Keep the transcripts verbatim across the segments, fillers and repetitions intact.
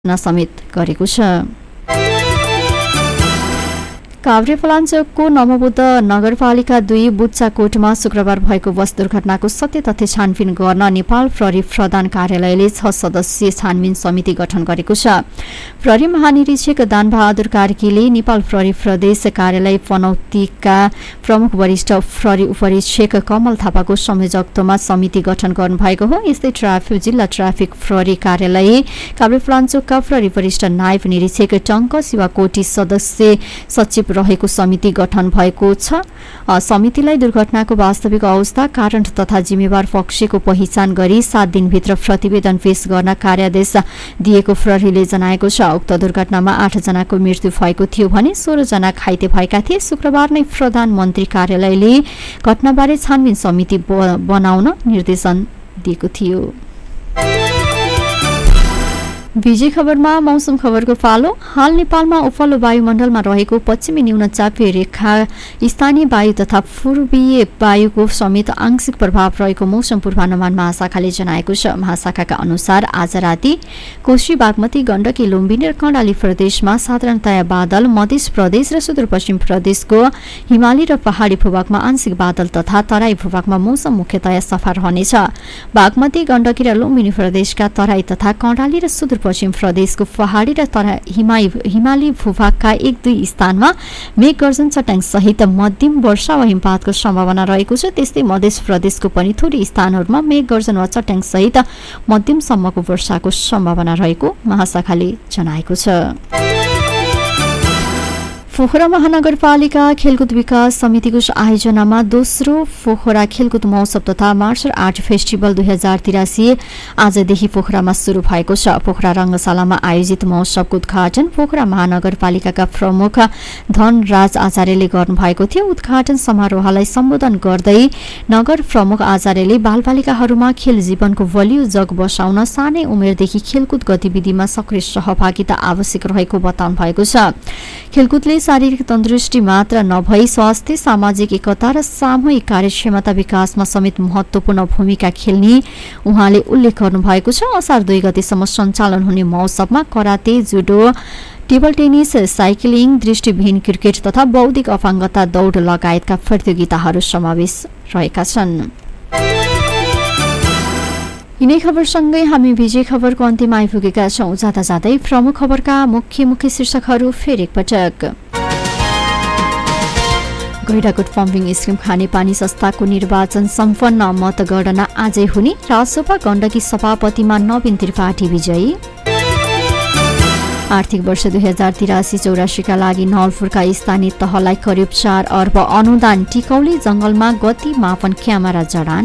समेत गरेको छ। काभ्रेपलाञ्चोकको नमोबुद्ध नगरपालिका दुई बुच्चाकोटमा शुक्रबार भएको बस दुर्घटनाको सत्य तथ्य छानबिन गर्न नेपाल प्रहरी प्रधान कार्यालयले छ सदस्यीय छानबिन समिति गठन गरेको छ। प्रहरी महानिरीक्षक दानबहादुर कार्कीले नेपाल प्रहरी प्रदेश कार्यालय पनौतीका प्रमुख वरिष्ठ प्रहरी उपरीक्षक कमल थापाको संयोजकत्वमा समिति गठन गर्नुभएको हो। यस्तै ट्राफिक जिल्ला ट्राफिक प्रहरी कार्यालय काभ्रेपलाञ्चोकका प्रहरी वरिष्ठ नायब निरीक्षक टंक शिवाकोटी सदस्य सचिव रहेको समिति गठन भएको छ। समितिलाई दुर्घटनाको वास्तविक अवस्था, कारण तथा जिम्मेवार पक्षको पहिचान गरी सात दिनभित्र प्रतिवेदन पेश गर्न कार्यादेश दिएको प्रहरीले जनाएको छ। उक्त दुर्घटनामा आठ जनाको मृत्यु भएको थियो भने सोह्र जना घाइते भएका थिए। शुक्रबार नै प्रधानमन्त्री कार्यालयले घटनाबारे छानबिन समिति बनाउन निर्देशन दिएको थियो। विजय खबरमा मौसम खबरको पालो। हाल नेपालमा उपल्लो वायुमण्डलमा रहेको पश्चिमी न्यूनचापीय रेखा स्थानीय वायु तथा पूर्वीय वायुको समेत आंशिक प्रभाव रहेको मौसम पूर्वानुमान महाशाखाले जनाएको छ। महाशाखाका अनुसार आज राति कोशी, बागमती, गण्डकी, लुम्बिनी र कर्णाली प्रदेशमा साधारणतया बादल, मध्य प्रदेश र सुदूरपश्चिम प्रदेशको हिमाली र पहाडी भूभागमा आंशिक बादल तथा तराई भूभागमा मौसम मुख्यतया सफा रहनेछ। बागमती, गण्डकी र लुम्बिनी प्रदेशका तराई तथा कर्णाली र सुदूर पश्चिम प्रदेशको पहाडी र हिमाली भूभागका एक दुई स्थानमा मेघ गर्जन चट्याङ सहित मध्यम वर्षा वा हिमपातको सम्भावना रहेको छ। त्यस्तै मध्य प्रदेशको पनि थोरै स्थानहरूमा मेघ गर्जन वा चट्याङ सहित मध्यमसम्मको वर्षाको सम्भावना रहेको महाशाखाले जनाएको छ। पोखरा महानगरपालिका खेलकुद विकास समितिको आयोजनामा दोस्रो पोखरा खेलकुद महोत्सव तथा मार्शल आर्ट फेस्टिभल दुई हजार तिरासी आजदेखि पोखरामा शुरू भएको छ। पोखरा रंगशालामा आयोजित महोत्सवको उद्घाटन पोखरा महानगरपालिकाका प्रमुख धनराज आचार्यले गर्नुभएको थियो। उद्घाटन समारोहलाई सम्बोधन गर्दै नगर प्रमुख आचार्यले बालबालिकाहरूमा खेल जीवनको बलियो जग बसाउन सानै उमेरदेखि खेलकुद गतिविधिमा सक्रिय सहभागिता आवश्यक रहेको बताउनु भएको छ। खेलकुदले शारीरिक तन्दुरुस्ती मात्र नभई स्वास्थ्य, सामाजिक एकता र सामूहिक कार्यक्षमता विकासमा समेत महत्वपूर्ण भूमिका खेल्ने उहाँले उल्लेख गर्नुभएको छ। असार दुई गतेसम्म सञ्चालन हुने महोत्सवमा karate, judo, table tennis, cycling, दृष्टिविहीन क्रिकेट तथा बौद्धिक अपाङ्गता दौड लगायतका प्रतियोगिताहरू समावेश रहेका छन्। यिनै खबरसँगै हामी विजय खबरको अन्त्यमा आइपुगेका छौं। जाँदा जाँदै प्रमुख खबरका मुख्य मुख्य शीर्षकहरू फेरि एकपटक। गैंडाकोट पम्पिङ स्किम खानेपानी संस्थाको निर्वाचन सम्पन्न, मतगणना आजै हुने। राजसभा गण्डकी सभापतिमा नवीन त्रिपाठी विजयी। आर्थिक वर्ष दुई हजार तिरासी चौरासीका लागि नवलपुरका स्थानीय तहलाई करिब चार अर्ब अनुदान। टिकौली जंगलमा गति मापन क्यामेरा जडान।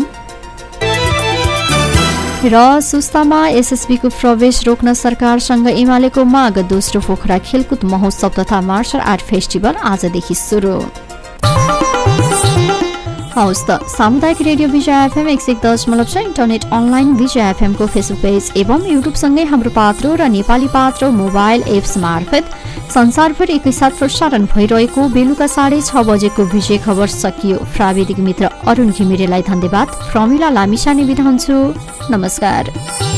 र सुस्तामा एसएसबीको प्रवेश रोक्न सरकारसँग एमालेको माग। दोस्रो पोखरा खेलकुद महोत्सव तथा मार्शल आर्ट फेस्टिभल आजदेखि सुरु। हवस् त, सामुदायिक रेडियो विजय एफएम एक सय एक दशमलव छ, इन्टरनेट अनलाइन विजय एफएमको फेसबुक पेज एवं युट्युबसँगै हाम्रो पात्रो र नेपाली पात्रो मोबाइल एप्स मार्फत संसारभर एकैसाथ प्रसारण भइरहेको बेलुका साढे छ बजेको विजय खबर सकियो। प्राविधिक मित्र अरुण घिमिरेलाई धन्यवाद। प्रमिला लामिछाने बिदा हुन्छु। नमस्कार।